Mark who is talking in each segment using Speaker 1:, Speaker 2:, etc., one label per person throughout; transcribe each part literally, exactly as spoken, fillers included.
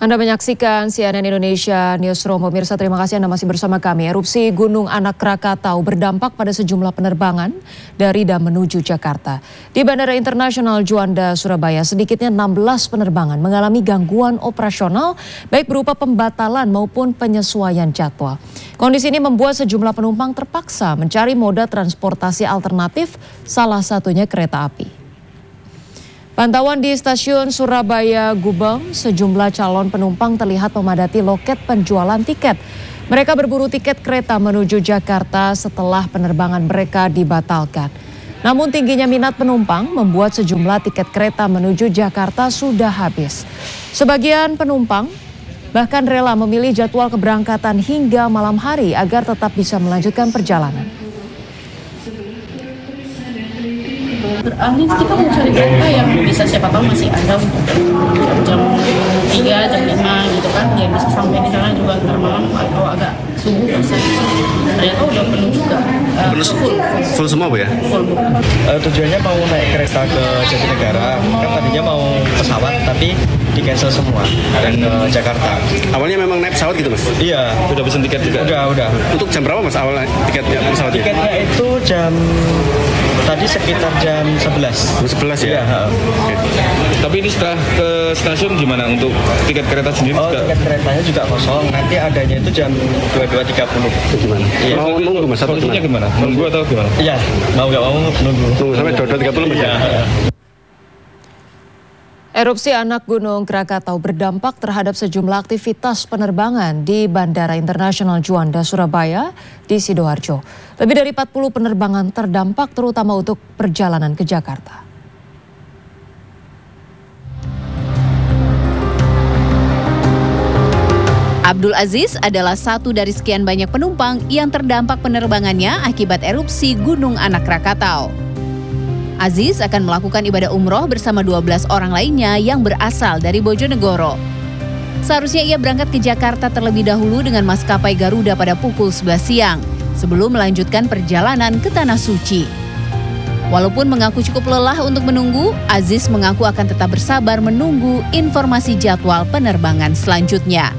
Speaker 1: Anda menyaksikan C N N Indonesia Newsroom. Pemirsa, terima kasih Anda masih bersama kami. Erupsi Gunung Anak Krakatau berdampak pada sejumlah penerbangan dari dan menuju Jakarta. Di Bandara Internasional Juanda, Surabaya, sedikitnya enam belas penerbangan mengalami gangguan operasional, baik berupa pembatalan maupun penyesuaian jadwal. Kondisi ini membuat sejumlah penumpang terpaksa mencari moda transportasi alternatif, salah satunya kereta api. Pantauan di stasiun Surabaya Gubeng, sejumlah calon penumpang terlihat memadati loket penjualan tiket. Mereka berburu tiket kereta menuju Jakarta setelah penerbangan mereka dibatalkan. Namun tingginya minat penumpang membuat sejumlah tiket kereta menuju Jakarta sudah habis. Sebagian penumpang bahkan rela memilih jadwal keberangkatan hingga malam hari agar tetap bisa melanjutkan perjalanan.
Speaker 2: Beralih kita mau cari kereta yang bisa, siapa tahu masih ada untuk jam tiga, jam lima gitu kan, yang bisa sampai di sana juga ntar malam atau agak subuh bisa. Ternyata udah penuh juga. Uh,
Speaker 3: penuh
Speaker 2: full,
Speaker 3: full semua Bu ya?
Speaker 2: Full Bu.
Speaker 4: Uh, tujuannya mau naik kereta ke Jatinegara, kan tadinya mau pesawat tapi di cancel semua dan ke Jakarta.
Speaker 3: Awalnya memang naik pesawat gitu Mas?
Speaker 4: Iya.
Speaker 3: Udah pesen tiket juga?
Speaker 4: Udah, udah.
Speaker 3: Untuk jam berapa Mas awalnya tiketnya pesawatnya?
Speaker 4: Tiketnya itu jam tadi sekitar jam sebelas.
Speaker 3: Jam sebelas ya?
Speaker 4: Iya.
Speaker 3: Oke.
Speaker 5: Tapi ini setelah ke stasiun gimana untuk tiket kereta sendiri?
Speaker 4: Oh,
Speaker 5: juga?
Speaker 4: tiket keretanya juga kosong. Nanti adanya itu jam dua puluh dua tiga puluh.
Speaker 3: Gimana?
Speaker 4: Iya.
Speaker 3: Mau nunggu Mas? Atau
Speaker 5: Solusinya gimana? Nunggu atau gimana?
Speaker 4: Iya, mau nggak mau nunggu.
Speaker 3: Nunggu sampai dua puluh dua tiga puluh Mas ya?
Speaker 1: Erupsi anak Gunung Krakatau berdampak terhadap sejumlah aktivitas penerbangan di Bandara Internasional Juanda, Surabaya di Sidoarjo. Lebih dari empat puluh penerbangan terdampak terutama untuk perjalanan ke Jakarta.
Speaker 6: Abdul Aziz adalah satu dari sekian banyak penumpang yang terdampak penerbangannya akibat erupsi Gunung Anak Krakatau. Aziz akan melakukan ibadah umroh bersama dua belas orang lainnya yang berasal dari Bojonegoro. Seharusnya ia berangkat ke Jakarta terlebih dahulu dengan maskapai Garuda pada pukul sebelas siang sebelum melanjutkan perjalanan ke Tanah Suci. Walaupun mengaku cukup lelah untuk menunggu, Aziz mengaku akan tetap bersabar menunggu informasi jadwal penerbangan selanjutnya.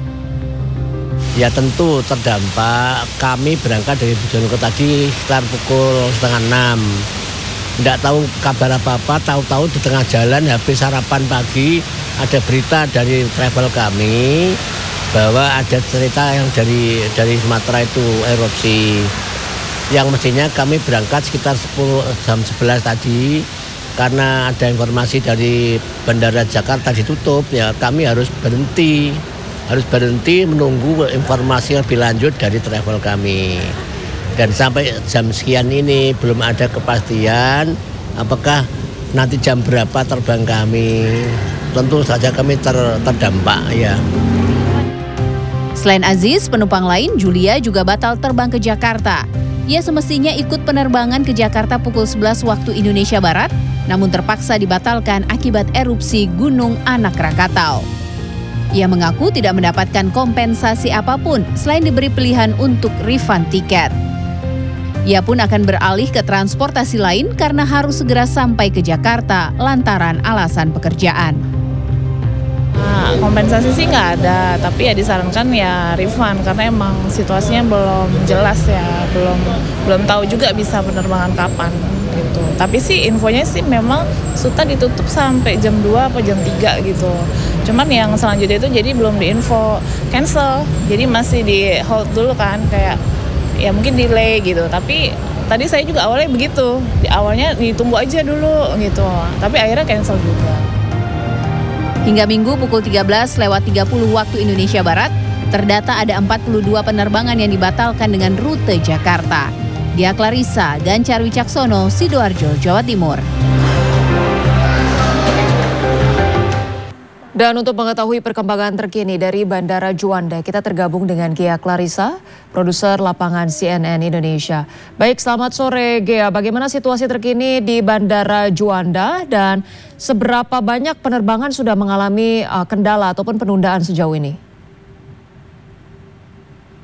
Speaker 7: Ya tentu terdampak. Kami berangkat dari Bojonegoro tadi sekitar pukul setengah enam. Tidak tahu kabar apa-apa, tahu-tahu di tengah jalan habis sarapan pagi ada berita dari travel kami bahwa ada cerita yang dari dari Sumatera itu erupsi. Yang mestinya kami berangkat sekitar sepuluh jam sebelas tadi, karena ada informasi dari Bandara Jakarta ditutup, ya kami harus berhenti. Harus berhenti menunggu informasi lebih lanjut dari travel kami. Dan sampai jam sekian ini belum ada kepastian apakah nanti jam berapa terbang kami. Tentu saja kami ter, terdampak ya.
Speaker 6: Selain Aziz, penumpang lain Julia juga batal terbang ke Jakarta. Ia semestinya ikut penerbangan ke Jakarta pukul sebelas waktu Indonesia Barat, namun terpaksa dibatalkan akibat erupsi Gunung Anak Krakatau. Ia mengaku tidak mendapatkan kompensasi apapun selain diberi pilihan untuk refund tiket. Ia pun akan beralih ke transportasi lain karena harus segera sampai ke Jakarta lantaran alasan pekerjaan.
Speaker 2: Nah, kompensasi sih nggak ada, tapi ya disarankan ya refund karena emang situasinya belum jelas ya, belum belum tahu juga bisa penerbangan kapan gitu. Tapi sih infonya sih memang Suta ditutup sampai jam dua atau jam tiga gitu. Cuman yang selanjutnya itu jadi belum diinfo cancel, jadi masih di hold dulu kan, kayak ya mungkin delay gitu. Tapi tadi saya juga awalnya begitu, di awalnya ditunggu aja dulu gitu, tapi akhirnya cancel juga.
Speaker 6: Hingga Minggu pukul tiga belas lewat tiga puluh waktu Indonesia Barat, terdata ada empat puluh dua penerbangan yang dibatalkan dengan rute Jakarta. Dia Clarissa, Gancar Wicaksono, Sidoarjo, Jawa Timur.
Speaker 1: Dan untuk mengetahui perkembangan terkini dari Bandara Juanda, kita tergabung dengan Ghea Clarissa, produser lapangan C N N Indonesia. Baik, selamat sore Ghea. Bagaimana situasi terkini di Bandara Juanda dan seberapa banyak penerbangan sudah mengalami uh, kendala ataupun penundaan sejauh ini?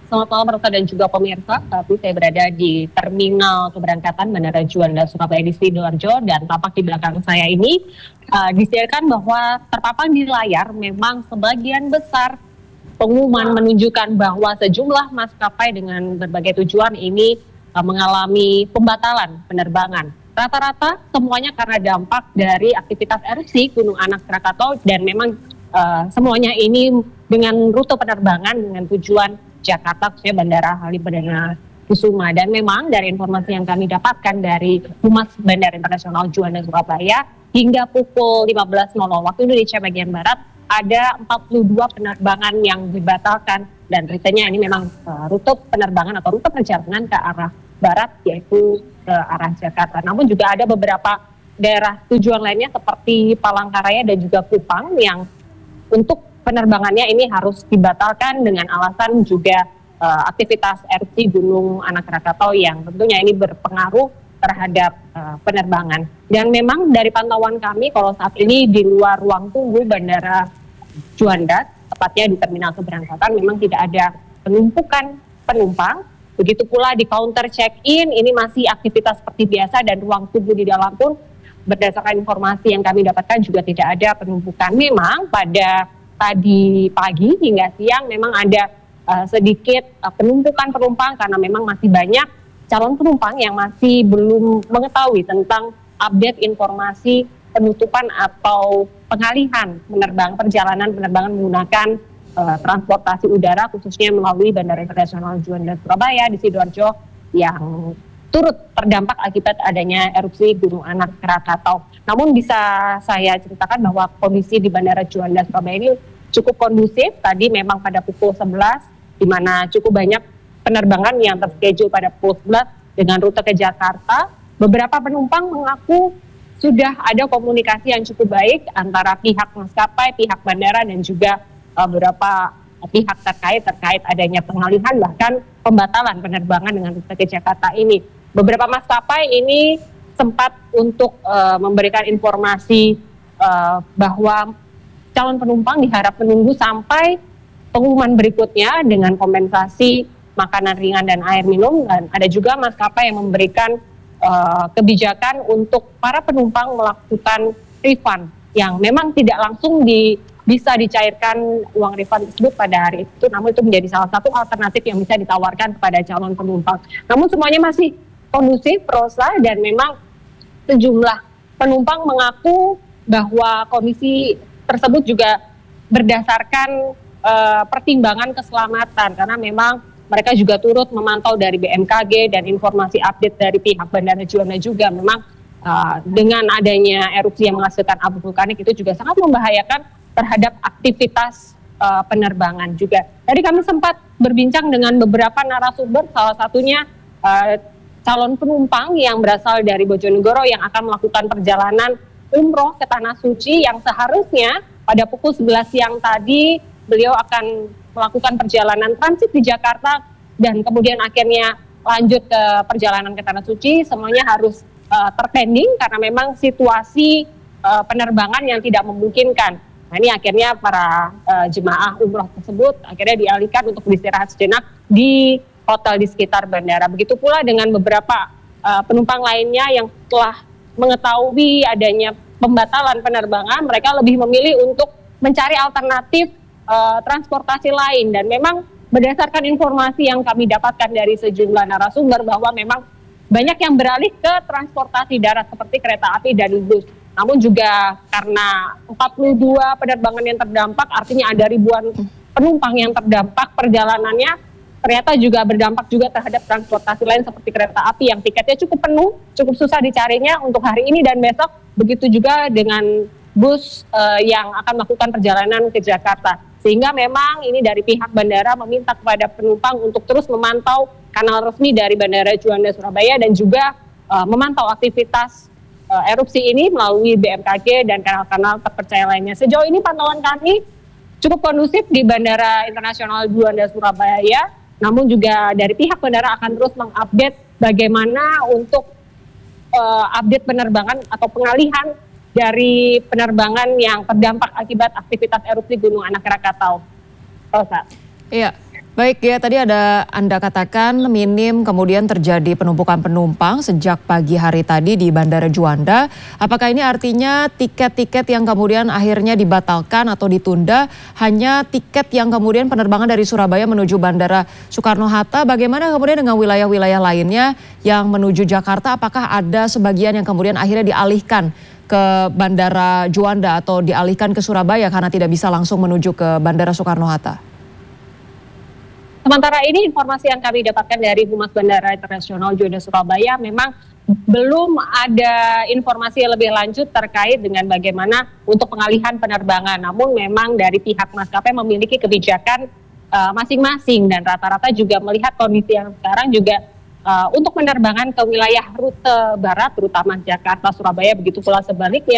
Speaker 8: Selamat malam Rota dan juga pemirsa. Saat ini saya berada di terminal keberangkatan Bandara Juanda Surabaya di Sidoarjo, dan tampak di belakang saya ini uh, disediakan bahwa terpampang di layar memang sebagian besar pengumuman menunjukkan bahwa sejumlah maskapai dengan berbagai tujuan ini uh, mengalami pembatalan penerbangan. Rata-rata semuanya karena dampak dari aktivitas erupsi Gunung Anak Krakatau, dan memang uh, semuanya ini dengan rute penerbangan dengan tujuan Jakarta, khususnya Bandara Halim Perdana Kusuma. Dan memang dari informasi yang kami dapatkan dari Humas Bandara Internasional Juanda Surabaya, hingga pukul lima belas waktu Indonesia bagian Barat ada empat puluh dua penerbangan yang dibatalkan, dan rutenya ini memang uh, rute penerbangan atau rute perjalanan ke arah barat, yaitu ke arah Jakarta. Namun juga ada beberapa daerah tujuan lainnya seperti Palangkaraya dan juga Kupang yang untuk penerbangannya ini harus dibatalkan dengan alasan juga uh, aktivitas erupsi Gunung Anak Krakatau yang tentunya ini berpengaruh terhadap uh, penerbangan. Dan memang dari pantauan kami, kalau saat ini di luar ruang tunggu Bandara Juanda, tepatnya di terminal keberangkatan, memang tidak ada penumpukan penumpang. Begitu pula di counter check-in, ini masih aktivitas seperti biasa, dan ruang tunggu di dalam pun berdasarkan informasi yang kami dapatkan juga tidak ada penumpukan. Memang pada tadi pagi hingga siang memang ada uh, sedikit uh, penumpukan penumpang karena memang masih banyak calon penumpang yang masih belum mengetahui tentang update informasi penutupan atau pengalihan penerbang perjalanan penerbangan menggunakan uh, transportasi udara, khususnya melalui Bandara Internasional Juanda Surabaya di Sidoarjo yang turut terdampak akibat adanya erupsi Gunung Anak Krakatau. Namun bisa saya ceritakan bahwa kondisi di Bandara Juanda Surabaya ini cukup kondusif. Tadi memang pada pukul sebelas, di mana cukup banyak penerbangan yang terschedule pada pukul sebelas dengan rute ke Jakarta. Beberapa penumpang mengaku sudah ada komunikasi yang cukup baik antara pihak maskapai, pihak bandara, dan juga uh, beberapa pihak terkait terkait adanya pengalihan bahkan pembatalan penerbangan dengan rute ke Jakarta ini. Beberapa maskapai ini sempat untuk uh, memberikan informasi uh, bahwa calon penumpang diharap menunggu sampai pengumuman berikutnya dengan kompensasi makanan ringan dan air minum, dan ada juga maskapai yang memberikan uh, kebijakan untuk para penumpang melakukan refund yang memang tidak langsung di bisa dicairkan uang refund tersebut pada hari itu, namun itu menjadi salah satu alternatif yang bisa ditawarkan kepada calon penumpang. Namun semuanya masih kondusif, Rosa, dan memang sejumlah penumpang mengaku bahwa kondisi tersebut juga berdasarkan uh, pertimbangan keselamatan, karena memang mereka juga turut memantau dari B M K G dan informasi update dari pihak Bandara Juanda juga memang uh, dengan adanya erupsi yang menghasilkan abu vulkanik itu juga sangat membahayakan terhadap aktivitas uh, penerbangan juga. Tadi kami sempat berbincang dengan beberapa narasumber, salah satunya uh, calon penumpang yang berasal dari Bojonegoro yang akan melakukan perjalanan umroh ke Tanah Suci, yang seharusnya pada pukul sebelas siang tadi beliau akan melakukan perjalanan transit di Jakarta dan kemudian akhirnya lanjut ke perjalanan ke Tanah Suci. Semuanya harus uh, terpending karena memang situasi uh, penerbangan yang tidak memungkinkan. Nah, ini akhirnya para uh, jemaah umroh tersebut akhirnya dialihkan untuk beristirahat sejenak di hotel di sekitar bandara. Begitu pula dengan beberapa uh, penumpang lainnya yang telah mengetahui adanya pembatalan penerbangan, mereka lebih memilih untuk mencari alternatif uh, transportasi lain. Dan memang berdasarkan informasi yang kami dapatkan dari sejumlah narasumber bahwa memang banyak yang beralih ke transportasi darat seperti kereta api dan bus. Namun juga karena empat puluh dua penerbangan yang terdampak, artinya ada ribuan penumpang yang terdampak perjalanannya, ternyata juga berdampak juga terhadap transportasi lain seperti kereta api yang tiketnya cukup penuh, cukup susah dicarinya untuk hari ini dan besok. Begitu juga dengan bus uh, yang akan melakukan perjalanan ke Jakarta. Sehingga memang ini dari pihak bandara meminta kepada penumpang untuk terus memantau kanal resmi dari Bandara Juanda Surabaya dan juga uh, memantau aktivitas uh, erupsi ini melalui B M K G dan kanal-kanal terpercaya lainnya. Sejauh ini pantauan kami cukup kondusif di Bandara Internasional Juanda Surabaya. Namun juga dari pihak bandara akan terus mengupdate bagaimana untuk uh, update penerbangan atau pengalihan dari penerbangan yang terdampak akibat aktivitas erupsi Gunung Anak Krakatau. Rosa.
Speaker 1: Iya, Baik ya, tadi ada Anda katakan minim kemudian terjadi penumpukan penumpang sejak pagi hari tadi di Bandara Juanda. Apakah ini artinya tiket-tiket yang kemudian akhirnya dibatalkan atau ditunda hanya tiket yang kemudian penerbangan dari Surabaya menuju Bandara Soekarno-Hatta? Bagaimana kemudian dengan wilayah-wilayah lainnya yang menuju Jakarta? Apakah ada sebagian yang kemudian akhirnya dialihkan ke Bandara Juanda atau dialihkan ke Surabaya karena tidak bisa langsung menuju ke Bandara Soekarno-Hatta?
Speaker 8: Sementara ini informasi yang kami dapatkan dari Humas Bandara Internasional Juanda Surabaya memang belum ada informasi yang lebih lanjut terkait dengan bagaimana untuk pengalihan penerbangan. Namun memang dari pihak maskapai memiliki kebijakan uh, masing-masing dan rata-rata juga melihat kondisi yang sekarang juga uh, untuk penerbangan ke wilayah rute barat terutama Jakarta, Surabaya begitu pula sebaliknya